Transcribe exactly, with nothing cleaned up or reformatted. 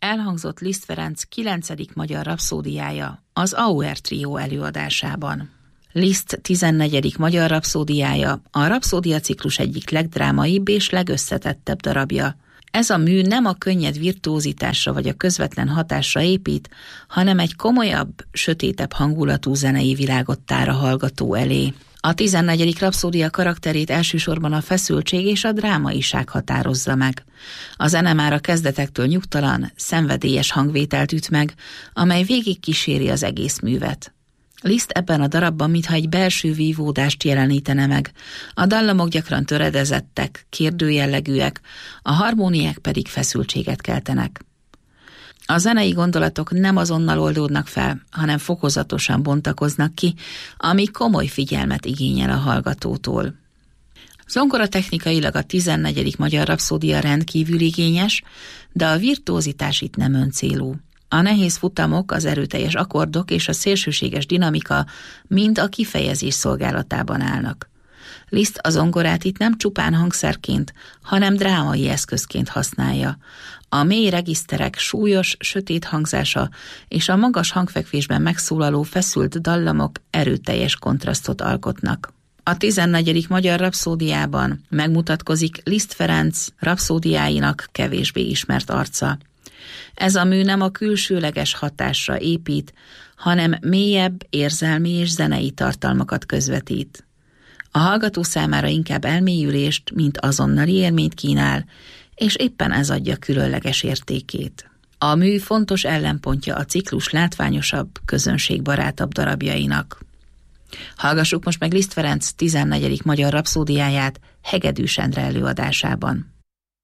elhangzott Liszt Ferenc kilencedik magyar rapszódiája az Auer trió előadásában. Liszt tizennegyedik magyar rapszódiája a rapszódia ciklus egyik legdrámaibb és legösszetettebb darabja. Ez a mű nem a könnyed virtuózitásra vagy a közvetlen hatásra épít, hanem egy komolyabb, sötétebb hangulatú zenei világot tár a hallgató elé. A tizennegyedik rapszódia karakterét elsősorban a feszültség és a drámaiság határozza meg. A zene már a kezdetektől nyugtalan, szenvedélyes hangvételt üt meg, amely végig kíséri az egész művet. Liszt ebben a darabban mintha egy belső vívódást jelenítene meg, a dallamok gyakran töredezettek, kérdőjellegűek, a harmóniák pedig feszültséget keltenek. A zenei gondolatok nem azonnal oldódnak fel, hanem fokozatosan bontakoznak ki, ami komoly figyelmet igényel a hallgatótól. Zongoratechnikailag a tizennegyedik magyar rapszódia rendkívül igényes, de a virtuózitás itt nem öncélú. A nehéz futamok, az erőteljes akkordok és a szélsőséges dinamika mind a kifejezés szolgálatában állnak. Liszt a zongorát itt nem csupán hangszerként, hanem drámai eszközként használja. A mély regiszterek súlyos, sötét hangzása és a magas hangfekvésben megszólaló feszült dallamok erőteljes kontrasztot alkotnak. A tizennegyedik magyar rapszódiában megmutatkozik Liszt Ferenc rapszódiáinak kevésbé ismert arca. Ez a mű nem a külsőleges hatásra épít, hanem mélyebb érzelmi és zenei tartalmakat közvetít. A hallgató számára inkább elmélyülést, mint azonnali élményt kínál, és éppen ez adja különleges értékét. A mű fontos ellenpontja a ciklus látványosabb, közönségbarátabb darabjainak. Hallgassuk most meg Liszt Ferenc tizennegyedik magyar rapszódiáját Hegedűs Endre előadásában.